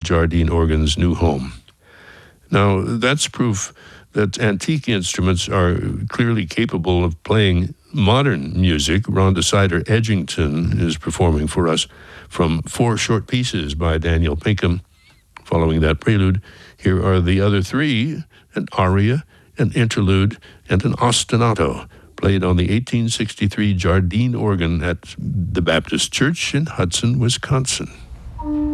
Jardine organ's new home. Now, that's proof that antique instruments are clearly capable of playing modern music. Rhonda Sider Edgington is performing for us from 4 short pieces by Daniel Pinkham. Following that prelude, here are the other 3, an aria, an interlude, and an ostinato, played on the 1863 Jardine organ at the Baptist Church in Hudson, Wisconsin.